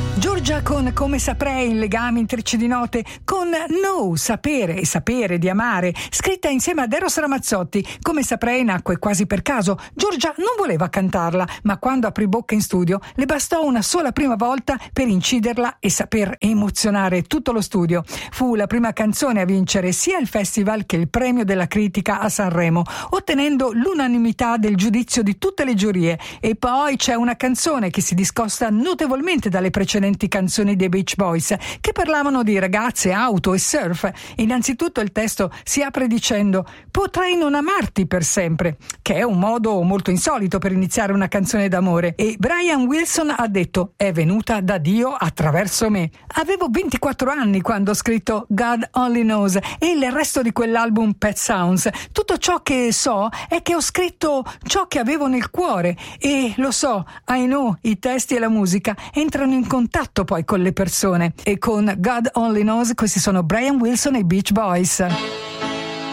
Giorgia con Come saprei, in legami intrici di note, con No, sapere e sapere di amare, scritta insieme ad Eros Ramazzotti. Come saprei nacque quasi per caso. Giorgia non voleva cantarla, ma quando aprì bocca in studio le bastò una sola prima volta per inciderla e saper emozionare tutto lo studio. Fu la prima canzone a vincere sia il festival che il premio della critica a Sanremo, ottenendo l'unanimità del giudizio di tutte le giurie. E poi c'è una canzone che si discosta notevolmente dalle precedenti canzoni dei Beach Boys, che parlavano di ragazze, auto e surf. Innanzitutto il testo si apre dicendo "Potrei non amarti per sempre", che è un modo molto insolito per iniziare una canzone d'amore, e Brian Wilson ha detto "È venuta da Dio attraverso me". Avevo 24 anni quando ho scritto God Only Knows e il resto di quell'album Pet Sounds. Tutto ciò che so è che ho scritto ciò che avevo nel cuore, e lo so, I know, i testi e la musica entrano in contatto poi con le persone. E con God Only Knows questi sono Brian Wilson e i Beach Boys.